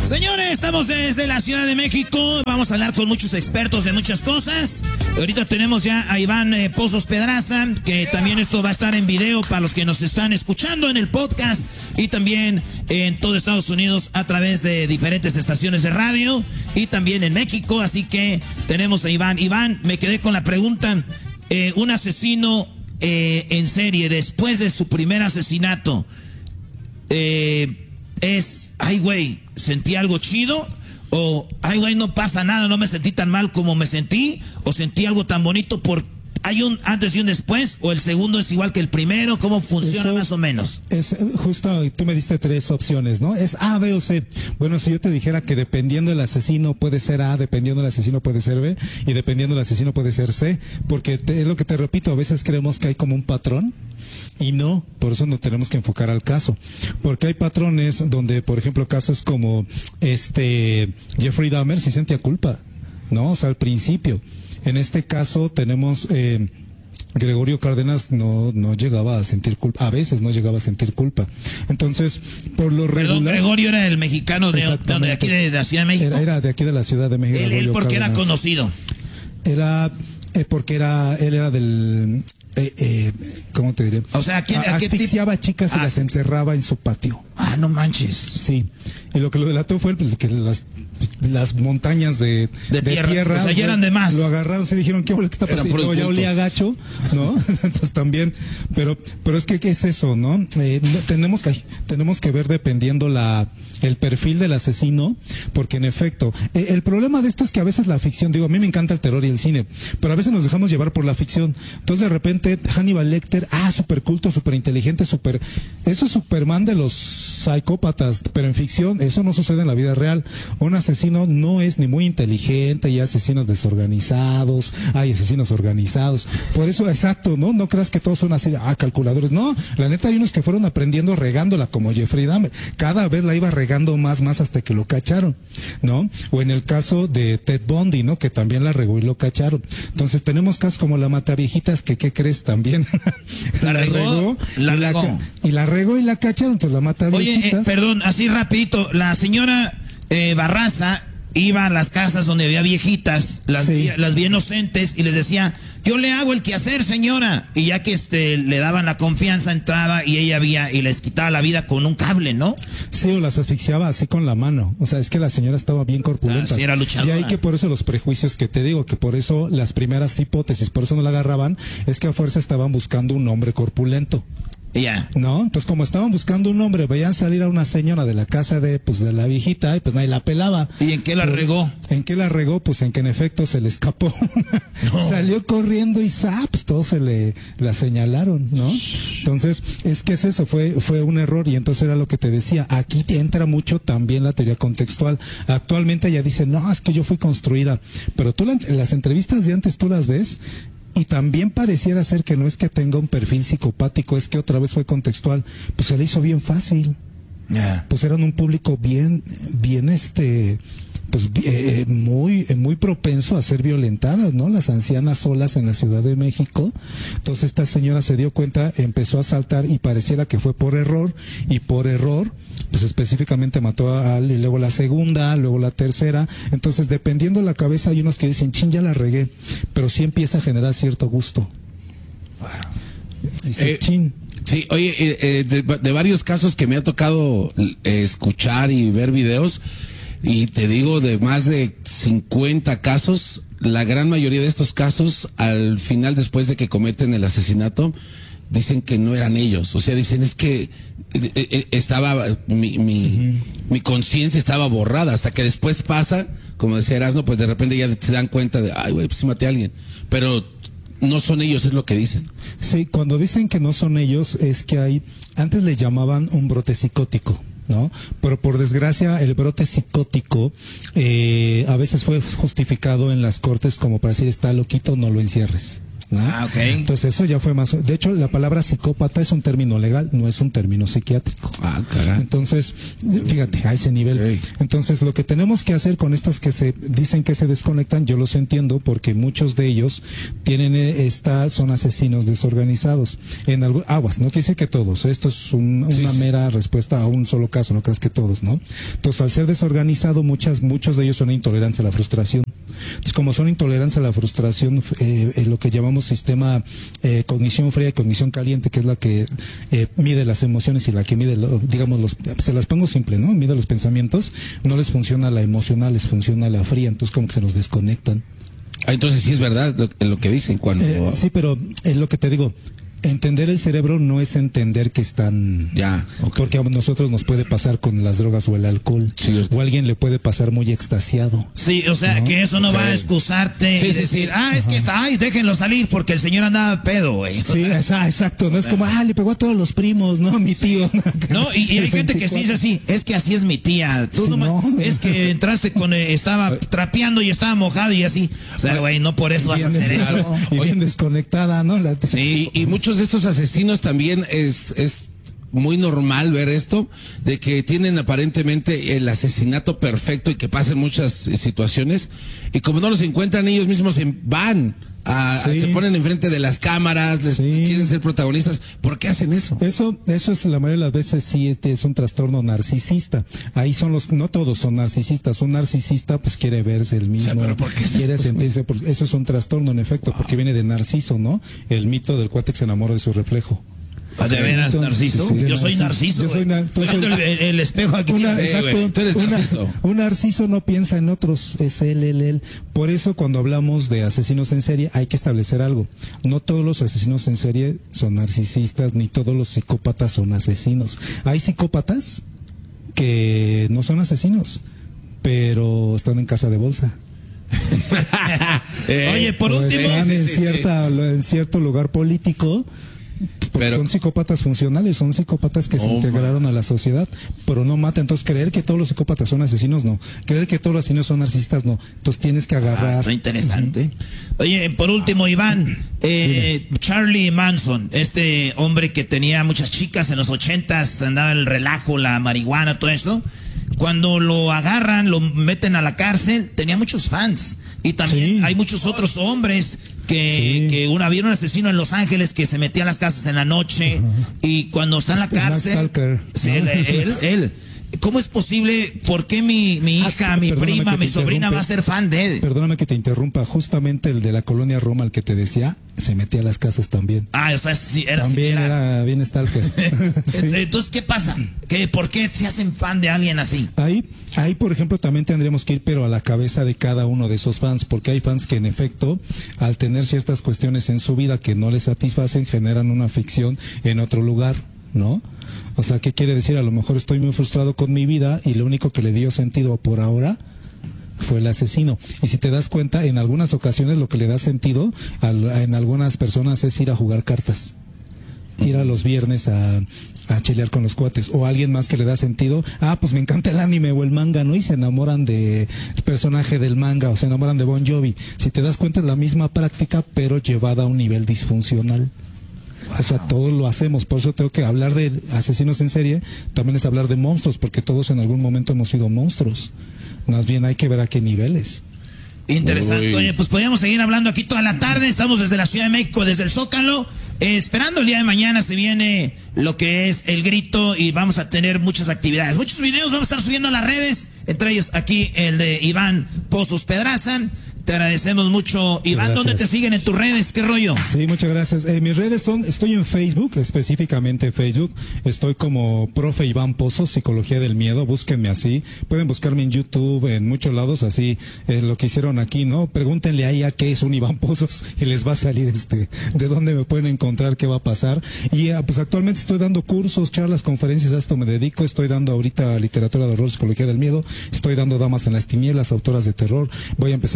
Señores, estamos desde la Ciudad de México. Vamos a hablar con muchos expertos de muchas cosas. Ahorita tenemos ya a Iván Pozos Pedraza, que también esto va a estar en video para los que nos están escuchando en el podcast y también en todo Estados Unidos a través de diferentes estaciones de radio y también en México. Así que tenemos a Iván. Iván, me quedé con la pregunta. Un asesino en serie, después de su primer asesinato, ay güey, ¿sentí algo chido? O, ay güey, no pasa nada, no me sentí tan mal como me sentí, o sentí algo tan bonito. ¿Hay un antes y un después? ¿O el segundo es igual que el primero? ¿Cómo funciona más o menos? Es justo, tú me diste 3 opciones, ¿no? Es A, B o C. Bueno, si yo te dijera que dependiendo del asesino puede ser A, dependiendo del asesino puede ser B, y dependiendo del asesino puede ser C, porque es lo que te repito, a veces creemos que hay como un patrón, y no, por eso nos tenemos que enfocar al caso. Porque hay patrones donde, por ejemplo, casos como Jeffrey Dahmer sí sentía culpa, ¿no? O sea, al principio. En este caso tenemos Gregorio Cárdenas no llegaba a sentir culpa, a veces no llegaba a sentir culpa. Entonces, por lo regular... Perdón, Gregorio era el mexicano de aquí de la Ciudad de México. Era de aquí de la Ciudad de México. Él porque era conocido. Porque él era del... ¿cómo te diré? O sea, asfixiaba a chicas y las encerraba en su patio. Ah, no manches. Sí. Y lo que lo delató fue que las montañas de tierra, o sea, ya eran de más. Lo agarraron, se dijeron, ¿qué está pasando? Ya olía gacho, ¿no? Entonces también, pero es que, ¿qué es eso, no? Tenemos que ver dependiendo el perfil del asesino, porque en efecto, el problema de esto es que a veces la ficción, digo, a mí me encanta el terror y el cine, pero a veces nos dejamos llevar por la ficción. Entonces de repente, Hannibal Lecter, súper culto, súper inteligente, eso es Superman de los psicópatas, pero en ficción eso no sucede en la vida real. Un asesino no es ni muy inteligente, hay asesinos desorganizados, hay asesinos organizados. Por eso, exacto, ¿no? No creas que todos son así, calculadores. No, la neta hay unos que fueron aprendiendo regándola, como Jeffrey Dahmer. Cada vez la iba regando más hasta que lo cacharon, ¿no? O en el caso de Ted Bundy, ¿no? Que también la regó y lo cacharon. Entonces tenemos casos como la Mataviejitas, que ¿qué crees? También la regó y la cacharon, entonces la Mataviejitas. Oye, perdón, así rapidito, la señora Barraza iba a las casas donde había viejitas, las vi inocentes, y les decía, yo le hago el quehacer, señora. Y ya que le daban la confianza, entraba y ella y les quitaba la vida con un cable, ¿no? Sí, o las asfixiaba así con la mano. O sea, es que la señora estaba bien corpulenta. Sí, era luchadora. Y hay que por eso los prejuicios que te digo, que por eso las primeras hipótesis, por eso no la agarraban, es que a fuerza estaban buscando un hombre corpulento. Ya. ¿No? Entonces, como estaban buscando un hombre, veían salir a una señora de la casa de la viejita, y pues nadie la pelaba. ¿Y en qué la regó? ¿En qué la regó? Pues en que en efecto se le escapó. No. Salió corriendo y ¡zaps! Todos la señalaron, ¿no? Entonces, es que es eso, fue un error, y entonces era lo que te decía. Aquí entra mucho también la teoría contextual. Actualmente ella dice, no, es que yo fui construida. Pero tú las entrevistas de antes tú las ves, y también pareciera ser que no es que tenga un perfil psicopático, es que otra vez fue contextual. Pues se le hizo bien fácil. Yeah. Pues eran un público bien muy propenso a ser violentadas, ¿no? Las ancianas solas en la Ciudad de México. Entonces esta señora se dio cuenta, empezó a asaltar y pareciera que fue por error, pues específicamente mató y luego la segunda, luego la tercera. Entonces, dependiendo de la cabeza, hay unos que dicen, ya la regué, pero sí empieza a generar cierto gusto. Wow. Dice, chin. Sí, oye, de varios casos que me ha tocado escuchar y ver videos, y te digo, de más de 50 casos, la gran mayoría de estos casos, al final, después de que cometen el asesinato, dicen que no eran ellos. O sea, dicen, es que estaba mi conciencia estaba borrada, hasta que después pasa, como decía Erasmo, pues de repente ya se dan cuenta de, ay güey, pues sí maté a alguien, pero no son ellos, es lo que dicen. Sí, cuando dicen que no son ellos, es que antes le llamaban un brote psicótico, ¿no? Pero por desgracia el brote psicótico a veces fue justificado en las cortes como para decir, está loquito, no lo encierres. ¿no? Ok. Entonces eso ya fue más... De hecho, la palabra psicópata es un término legal, no es un término psiquiátrico. Caray. Entonces, fíjate, a ese nivel. Okay. Entonces, lo que tenemos que hacer con estos que se dicen que se desconectan, yo los entiendo porque muchos de ellos tienen son asesinos desorganizados. En aguas, no quiere decir que todos. Esto es una mera respuesta a un solo caso, no creas que todos, ¿no? Entonces, al ser desorganizado, muchos de ellos son intolerantes a la frustración. Entonces, como son intolerantes a la frustración, lo que llamamos sistema cognición fría y cognición caliente, que es la que mide las emociones y la que mide, digamos, se las pongo simple, ¿no? Mide los pensamientos, no les funciona la emocional, les funciona la fría, entonces como que se nos desconectan. Entonces sí es verdad lo que dicen cuando... sí, pero es lo que te digo. Entender el cerebro no es entender que están... Porque a nosotros nos puede pasar con las drogas o el alcohol. Sí, o a alguien le puede pasar muy extasiado. Sí, o sea, ¿no? Que eso no va a excusarte y decir, es que déjenlo salir porque el señor andaba pedo, güey. Sí, exacto. No es como, le pegó a todos los primos, ¿no? Mi tío. No, y hay gente que sí dice así, es que así es mi tía. Tú es que entraste estaba trapeando y estaba mojado y así. O sea, güey, no por eso vas a hacer eso. Y bien desconectada, ¿no? Sí, y muchos de estos asesinos también es muy normal ver esto, de que tienen aparentemente el asesinato perfecto y que pasan muchas situaciones, y como no los encuentran, ellos mismos se van se ponen enfrente de las cámaras, quieren ser protagonistas. ¿Por qué hacen eso? Eso es la mayoría de las veces es un trastorno narcisista. Ahí no todos son narcisistas. Un narcisista pues quiere verse el mismo. O sea, ¿pero por qué quiere sentirse, eso es un trastorno en efecto, porque viene de Narciso, ¿no? El mito del cuate que se enamora de su reflejo. ¿De veras, Narciso? Yo soy Narciso. Yo soy el espejo aquí. Un Narciso no piensa en otros, es él. Por eso cuando hablamos de asesinos en serie hay que establecer algo. No todos los asesinos en serie son narcisistas, ni todos los psicópatas son asesinos. Hay psicópatas que no son asesinos, pero están en casa de bolsa. Oye, por último... Están en cierto lugar político. Porque son psicópatas funcionales, son psicópatas que se integraron a la sociedad, pero no matan. Entonces, creer que todos los psicópatas son asesinos, no. Creer que todos los asesinos son narcisistas, no. Entonces, tienes que agarrar. Está interesante. Oye, por último, Iván, Charlie Manson, este hombre que tenía muchas chicas en los 80s, andaba el relajo, la marihuana, todo esto. Cuando lo agarran, lo meten a la cárcel, tenía muchos fans. Y también hay muchos otros hombres que vieron un asesino en Los Ángeles que se metía a las casas en la noche y cuando está en la cárcel, él. ¿Cómo es posible? ¿Por qué mi hija, mi prima, mi sobrina va a ser fan de él? Perdóname que te interrumpa. Justamente el de la colonia Roma, el que te decía, se metía a las casas también. O sea, sí, era también similar. Era bien stalker. Entonces, ¿qué pasa? ¿Por qué se hacen fan de alguien así? Ahí, por ejemplo, también tendríamos que ir, pero a la cabeza de cada uno de esos fans, porque hay fans que, en efecto, al tener ciertas cuestiones en su vida que no les satisfacen, generan una ficción en otro lugar, ¿no? O sea, ¿qué quiere decir? A lo mejor estoy muy frustrado con mi vida y lo único que le dio sentido por ahora fue el asesino. Y si te das cuenta, en algunas ocasiones lo que le da sentido en algunas personas es ir a jugar cartas. Ir a los viernes a chelear con los cuates. O alguien más que le da sentido, pues me encanta el anime o el manga, ¿no? Y se enamoran del personaje del manga o se enamoran de Bon Jovi. Si te das cuenta, es la misma práctica, pero llevada a un nivel disfuncional. O sea, todos lo hacemos, por eso tengo que hablar de asesinos en serie, también es hablar de monstruos, porque todos en algún momento hemos sido monstruos. Más bien hay que ver a qué niveles. Interesante. Oye, pues podríamos seguir hablando aquí toda la tarde. Estamos desde la Ciudad de México, desde el Zócalo, esperando el día de mañana. Se viene lo que es el grito y vamos a tener muchas actividades, muchos videos vamos a estar subiendo a las redes, entre ellos aquí el de Iván Pozos Pedraza. Te agradecemos mucho. Iván, ¿dónde te siguen en tus redes? ¿Qué rollo? Sí, muchas gracias. Mis redes estoy en Facebook, específicamente Facebook. Estoy como Profe Iván Pozos, Psicología del Miedo. Búsquenme así. Pueden buscarme en YouTube, en muchos lados, así, lo que hicieron aquí, ¿no? Pregúntenle ahí a qué es un Iván Pozos y les va a salir de dónde me pueden encontrar, qué va a pasar. Y pues actualmente estoy dando cursos, charlas, conferencias, a esto me dedico. Estoy dando ahorita literatura de horror, Psicología del Miedo. Estoy dando Damas en las Tinieblas, autoras de terror. Voy a empezar a dar terror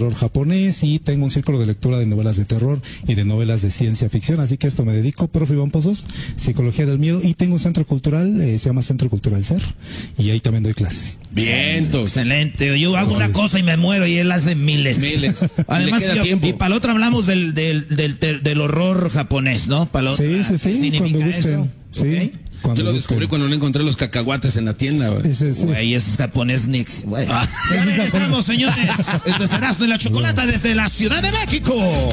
terror japonés y tengo un círculo de lectura de novelas de terror y de novelas de ciencia ficción, así que esto me dedico, profe Iván Pozos, psicología del miedo, y tengo un centro cultural, se llama Centro Cultural Ser, y ahí también doy clases. Bien, excelente. Yo hago una cosa y me muero y él hace miles. Además, y para la otra hablamos del horror japonés, ¿no? Para la otra, sí, cuando gusten. Sí. ¿Okay? Yo lo descubrí cuando no encontré los cacahuates en la tienda, güey. Güey, esos japonés nix, güey. Ya regresamos, señores. Esto es Erasmo y la Chocolata desde la Ciudad de México.